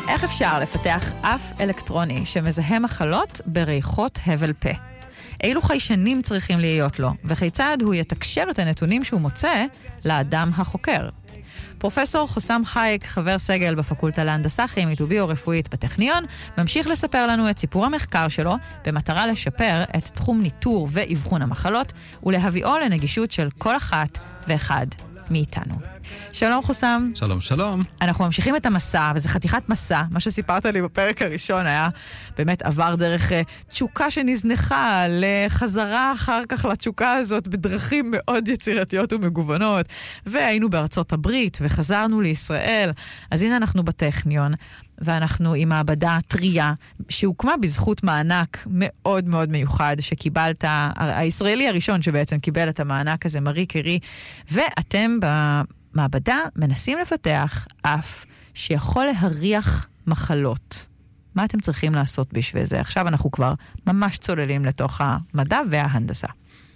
איך אפשר לפתח אף אלקטרוני שמזהה מחלות בריחות הבל פה? אילו חיישנים צריכים להיות לו, וכיצד הוא יתקשר את הנתונים שהוא מוצא לאדם החוקר? פרופסור חוסם חייק, חבר סגל בפקולטה להנדסה כימית וביו-רפואית בטכניון, ממשיך לספר לנו את סיפור המחקר שלו במטרה לשפר את תחום ניטור ואבחון המחלות ולהביאו לנגישות של כל אחת ואחד מאיתנו. שלום חוסם. שלום, שלום. אנחנו ממשיכים את המסע, וזה חתיכת מסע. מה שסיפרת לי בפרק הראשון היה באמת עבר דרך תשוקה שנזנחה לחזרה אחר כך לתשוקה הזאת בדרכים מאוד יצירתיות ומגוונות. והיינו בארצות הברית וחזרנו לישראל. אז הנה אנחנו בטכניון, ואנחנו עם מעבדה טריה שהוקמה בזכות מענק מאוד מאוד מיוחד שקיבלת, הישראלי הראשון שבעצם קיבל את המענק הזה, מארי קרי, ואתם במעבדה מנסים לפתח אף שיכול להריח מחלות. מה אתם צריכים לעשות בשביל זה? עכשיו אנחנו כבר ממש צוללים לתוך המדע וההנדסה.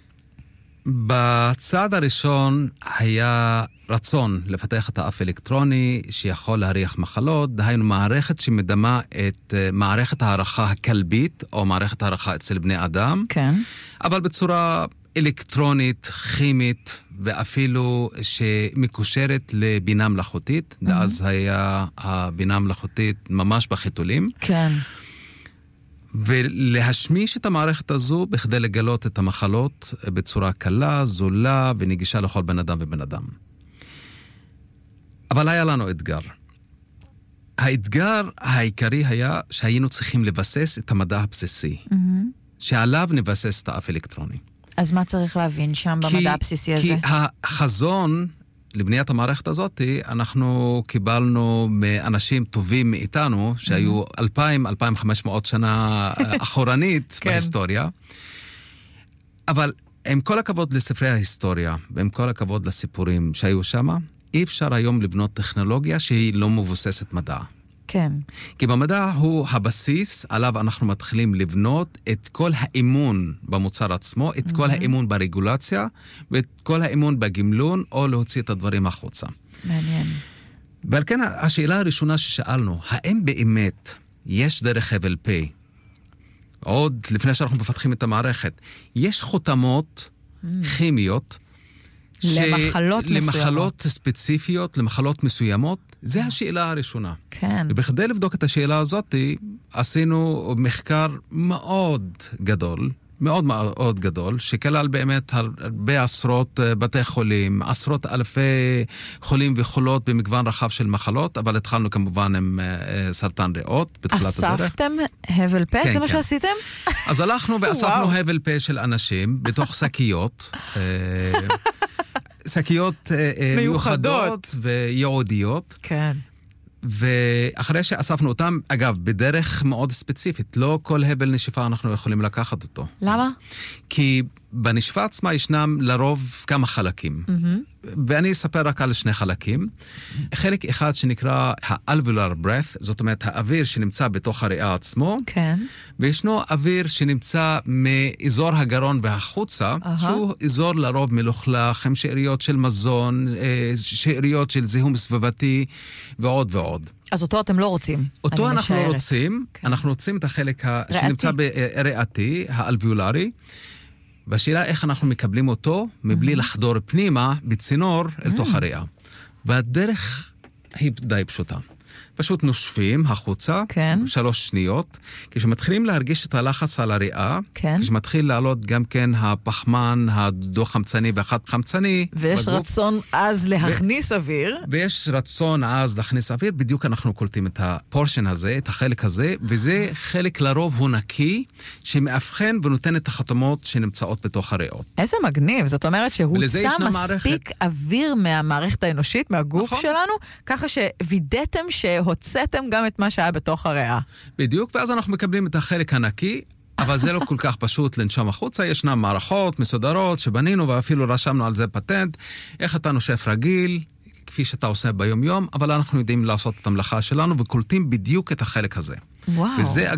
בצעד הראשון היה רצון לפתח את האף אלקטרוני שיכול להריח מחלות, דהיינו מערכת שמדמה את מערכת הערכה הכלבית, או מערכת הערכה אצל בני אדם, כן. אבל בצורה אלקטרונית, כימית, ואפילו שמקושרת לבינה מלאכותית, ואז היה הבינה מלאכותית ממש בחיתולים. כן. ולהשמיש את המערכת הזו בכדי לגלות את המחלות בצורה קלה, זולה ונגישה לכל בן אדם ובן אדם. אבל היה לנו אתגר. האתגר העיקרי היה שהיינו צריכים לבסס את המדע הבסיסי, שעליו נבסס את האף אלקטרוני. אז מה צריך להבין שם במדע הבסיסי הזה? כי החזון לבניית המערכת הזאת, אנחנו קיבלנו מאנשים טובים מאיתנו, שהיו 2,000-2,500 שנה אחורנית בהיסטוריה. אבל עם כל הכבוד לספרי ההיסטוריה, ועם כל הכבוד לסיפורים שהיו שם, אי אפשר היום לבנות טכנולוגיה שהיא לא מבוססת מדע. כן. כי במדע הוא הבסיס עליו אנחנו מתחילים לבנות את כל האמון במוצר עצמו, את כל האמון ברגולציה, ואת כל האמון בגמלון, או להוציא את הדברים החוצה. מעניין. ועל כן השאלה הראשונה ששאלנו, האם באמת יש דרך הבל פה, עוד לפני שאנחנו מפתחים את המערכת, יש חותמות כימיות, למחלות ספציפיות, למחלות מסוימות, זה השאלה הראשונה. כן. ובכדי לבדוק את השאלה הזאת, עשינו מחקר מאוד גדול, מאוד מאוד גדול, שכלל באמת הרבה עשרות בתי חולים, עשרות אלפי חולים וחולות במגוון רחב של מחלות, אבל התחלנו כמובן עם סרטן ריאות בתחילת הדרך. אספתם הבל פה? כן, זה מה שעשיתם? אז הלכנו ואספנו הבל פה של אנשים בתוך שקיות, שקיות מיוחדות וייעודיות. כן. ואחרי שאספנו אותם, אגב, בדרך מאוד ספציפית, לא כל הבל נשיפה אנחנו יכולים לקחת אותו. למה? כי בנשיפה עצמה ישנם לרוב כמה חלקים. ואני אספר רק על שני חלקים. חלק אחד שנקרא ה-alveolar breath, זאת אומרת האוויר שנמצא בתוך הריאה עצמו. כן. וישנו אוויר שנמצא מאזור הגרון והחוצה, שהוא אזור לרוב מלוכלך, עם שאריות של מזון, שאריות של זיהום סביבתי ועוד ועוד. אז אותו אתם לא רוצים. אותו אנחנו לא רוצים. אנחנו רוצים את החלק שנמצא בריאתי, האלביולרי. והשאלה איך אנחנו מקבלים אותו מבלי לחדור פנימה בצינור אל תוך הריאה. והדרך היא די פשוטה. פשוט נושפים החוצה, 3 שניות, כשמתחילים להרגיש את הלחץ על הריאה, כשמתחיל לעלות גם כן הפחמן, הדו-חמצני והחד-חמצני. ויש רצון אז להכניס אוויר. ויש רצון אז להכניס אוויר, בדיוק אנחנו קולטים את הפורשן הזה, את החלק הזה, וזה חלק לרוב הוא נקי, שמאבחן ונותן את החתומות שנמצאות בתוך הריאות. איזה מגניב, זאת אומרת שהוצא מספיק אוויר מהמערכת האנושית, מהגוף שלנו, ככה שווידאתם הוצאתם גם את מה שהיה בתוך הריאה. בדיוק, ואז אנחנו מקבלים את החלק הנקי, אבל זה לא כל כך פשוט לנשום החוצה. ישנן מערכות מסודרות שבנינו, ואפילו רשמנו על זה פטנט, איך אתה נושף רגיל, כפי שאתה עושה ביום יום, אבל אנחנו יודעים לעשות את המלאכה שלנו, וקולטים בדיוק את החלק הזה. וואו. וזה